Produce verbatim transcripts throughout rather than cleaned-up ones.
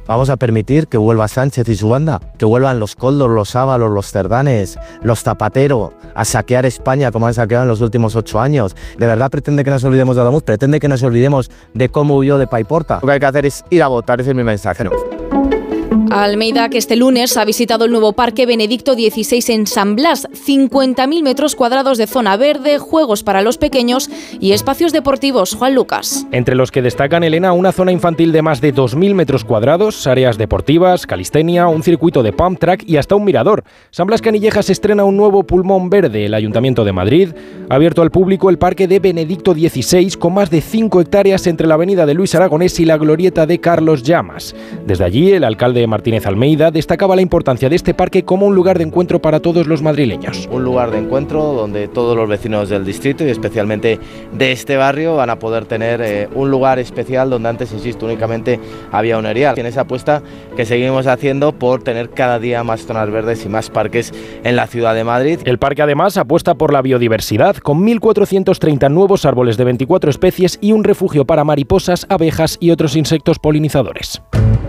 Vamos a permitir que vuelva Sánchez y su banda, que vuelvan los Koldos, los Ábalos, los Cerdanes, los Zapatero a saquear España como han saqueado en los últimos ocho años. ¿De verdad pretende que nos olvidemos de Adamuz? ¿Pretende que nos olvidemos de cómo huyó de Paiporta? Lo que hay que hacer es ir a votar, ese es mi mensaje. ¿No? Almeida, que este lunes ha visitado el nuevo Parque Benedicto dieciséis en San Blas, cincuenta mil metros cuadrados de zona verde, juegos para los pequeños y espacios deportivos. Juan Lucas. Entre los que destacan, Elena, una zona infantil de más de dos mil metros cuadrados, áreas deportivas, calistenia, un circuito de pump track y hasta un mirador. San Blas Canillejas estrena un nuevo pulmón verde. El Ayuntamiento de Madrid ha abierto al público el Parque de Benedicto dieciséis con más de cinco hectáreas entre la avenida de Luis Aragonés y la glorieta de Carlos Llamas. Desde allí, el alcalde Martínez Almeida destacaba la importancia de este parque como un lugar de encuentro para todos los madrileños. Un lugar de encuentro donde todos los vecinos del distrito y especialmente de este barrio van a poder tener eh, un lugar especial donde antes, insisto, únicamente había un erial. En esa apuesta que seguimos haciendo por tener cada día más zonas verdes y más parques en la ciudad de Madrid. El parque además apuesta por la biodiversidad con mil cuatrocientos treinta nuevos árboles de veinticuatro especies y un refugio para mariposas, abejas y otros insectos polinizadores.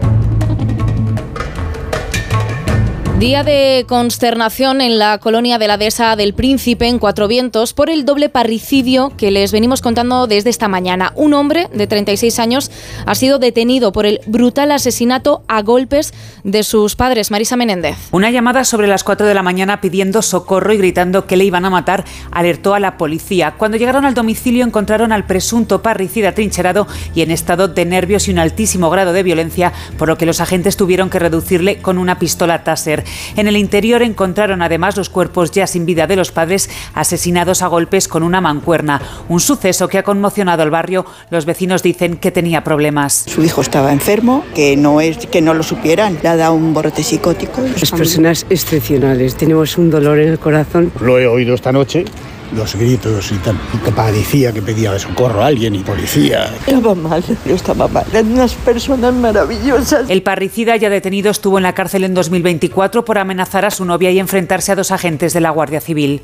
Día de consternación en la colonia de la Dehesa del Príncipe, en Cuatro Vientos, por el doble parricidio que les venimos contando desde esta mañana. Un hombre de treinta y seis años ha sido detenido por el brutal asesinato a golpes de sus padres. Marisa Menéndez. Una llamada sobre las cuatro de la mañana pidiendo socorro y gritando que le iban a matar alertó a la policía. Cuando llegaron al domicilio encontraron al presunto parricida trincherado y en estado de nervios y un altísimo grado de violencia, por lo que los agentes tuvieron que reducirle con una pistola Taser. En el interior encontraron además los cuerpos ya sin vida de los padres, asesinados a golpes con una mancuerna. Un suceso que ha conmocionado al barrio. Los vecinos dicen que tenía problemas. Su hijo estaba enfermo, que no es que no lo supieran. Le ha dado un brote psicótico. Las personas excepcionales. Tenemos un dolor en el corazón. Lo he oído esta noche. Los gritos y tal, y que parecía que pedía socorro a alguien y policía. Estaba mal, yo estaba mal. Eran unas personas maravillosas. El parricida ya detenido estuvo en la cárcel en dos mil veinticuatro por amenazar a su novia y enfrentarse a dos agentes de la Guardia Civil.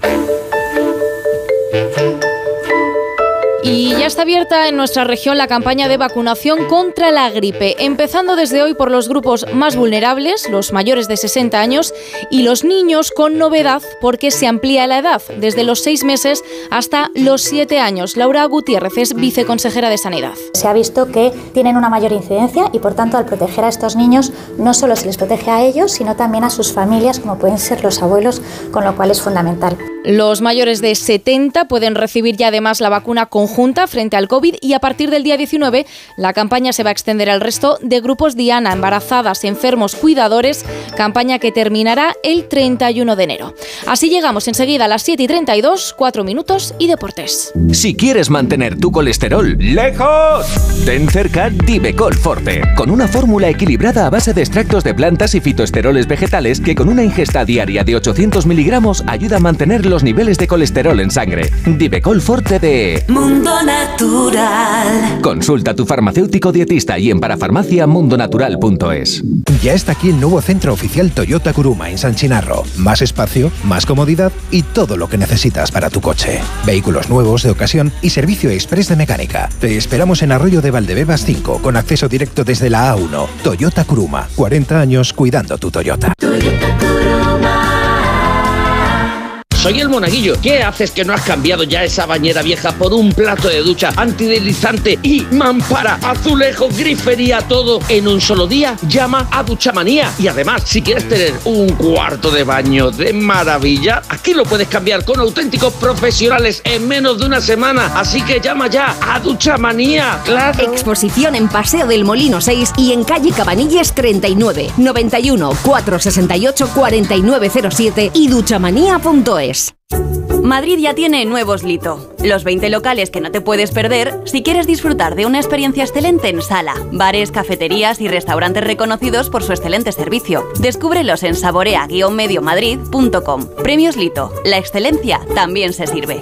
Y ya está abierta en nuestra región la campaña de vacunación contra la gripe, empezando desde hoy por los grupos más vulnerables, los mayores de sesenta años y los niños, con novedad porque se amplía la edad, desde los seis meses hasta los siete años. Laura Gutiérrez es viceconsejera de Sanidad. Se ha visto que tienen una mayor incidencia y, por tanto, al proteger a estos niños, no solo se les protege a ellos, sino también a sus familias, como pueden ser los abuelos, con lo cual es fundamental. Los mayores de setenta pueden recibir ya además la vacuna conjunta frente al COVID y a partir del día diecinueve la campaña se va a extender al resto de grupos diana, embarazadas, enfermos, cuidadores, campaña que terminará el treinta y uno de enero. Así llegamos enseguida a las siete y treinta y dos, cuatro minutos y deportes. Si quieres mantener tu colesterol lejos, ten cerca Divecol Forte, con una fórmula equilibrada a base de extractos de plantas y fitoesteroles vegetales que con una ingesta diaria de ochocientos miligramos ayuda a mantener los niveles de colesterol en sangre. Divecol Forte de Mundo Natural. Consulta a tu farmacéutico dietista y en parafarmacia mundo natural punto es. Ya está aquí el nuevo centro oficial Toyota Kuruma en San Chinarro. Más espacio, más comodidad y todo lo que necesitas para tu coche. Vehículos nuevos, de ocasión y servicio express de mecánica. Te esperamos en Arroyo de Valdebebas cinco, con acceso directo desde la A uno. Toyota Kuruma. cuarenta años cuidando tu Toyota. Toyota Kuruma. Soy el Monaguillo. ¿Qué haces que no has cambiado ya esa bañera vieja por un plato de ducha antideslizante y mampara, azulejo, grifería, todo en un solo día? Llama a Duchamanía. Y además, si quieres tener un cuarto de baño de maravilla, aquí lo puedes cambiar con auténticos profesionales en menos de una semana. Así que llama ya a Duchamanía. ¡Claro! Exposición en Paseo del Molino seis y en calle Cabanilles treinta y nueve, noventa y uno, cuatrocientos sesenta y ocho, cuarenta y nueve cero siete y duchamanía punto es. Madrid ya tiene nuevos Lito, los veinte locales que no te puedes perder si quieres disfrutar de una experiencia excelente en sala, bares, cafeterías y restaurantes reconocidos por su excelente servicio. Descúbrelos en saborea guion medio madrid punto com. Premios Lito, la excelencia también se sirve.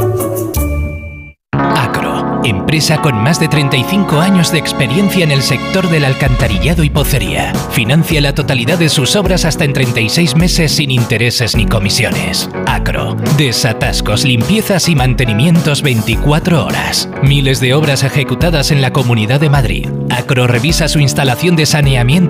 Acro, empresa con más de treinta y cinco años de experiencia en el sector del alcantarillado y pocería. Financia la totalidad de sus obras hasta en treinta y seis meses sin intereses ni comisiones. Acro, desatascos, limpiezas y mantenimientos veinticuatro horas. Miles de obras ejecutadas en la Comunidad de Madrid. Acro revisa su instalación de saneamiento